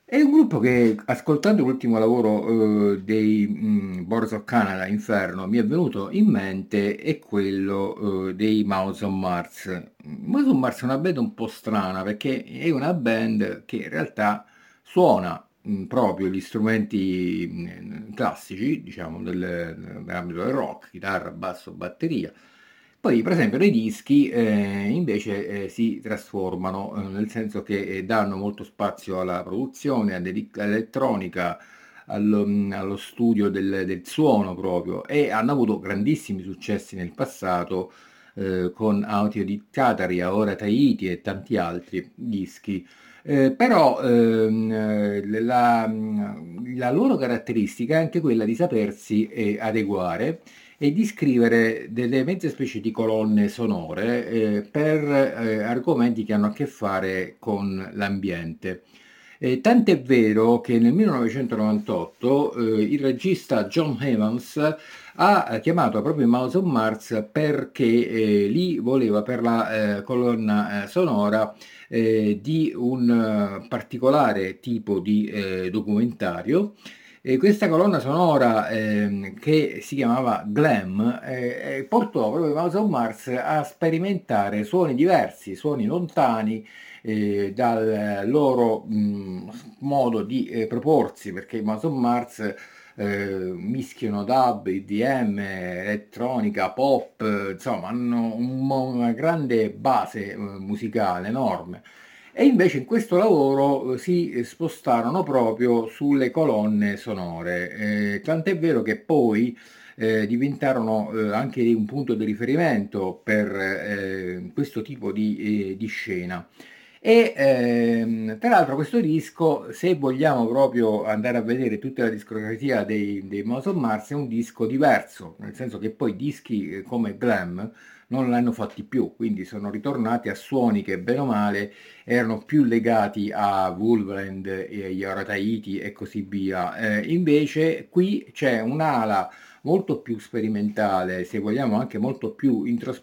È un gruppo che, ascoltando l'ultimo lavoro dei Boards of Canada, Inferno, mi è venuto in mente è quello dei Mouse on Mars. Mouse on Mars è una band un po' strana perché è una band che in realtà suona proprio gli strumenti classici, diciamo, nell'ambito del rock, chitarra, basso, batteria. Poi, per esempio, nei dischi invece si trasformano, nel senso che danno molto spazio alla produzione, all'elettronica, allo studio del suono proprio e hanno avuto grandissimi successi nel passato con Audio di Cataria, Ora Tahiti e tanti altri dischi. Però la loro caratteristica è anche quella di sapersi adeguare e di scrivere delle mezze specie di colonne sonore per argomenti che hanno a che fare con l'ambiente. Tant'è vero che nel 1998 il regista John Evans ha chiamato proprio Mouse on Mars perché lì voleva per la colonna sonora di un particolare tipo di documentario. E questa colonna sonora che si chiamava Glam portò proprio Mouse on Mars a sperimentare suoni diversi, suoni lontani dal loro modo di proporsi, perché i Mouse on Mars mischiano dub, EDM, elettronica, pop, insomma, hanno una grande base musicale enorme. E invece in questo lavoro si spostarono proprio sulle colonne sonore, tant'è vero che poi diventarono anche un punto di riferimento per questo tipo di scena. E tra l'altro questo disco, se vogliamo proprio andare a vedere tutta la discografia dei Mouse on Mars, è un disco diverso, nel senso che poi dischi come Glam non l'hanno fatti più, quindi sono ritornati a suoni che bene o male erano più legati a Wolverine, e Yara Tahiti e così via. Invece qui c'è un'ala molto più sperimentale, se vogliamo anche molto più introspettiva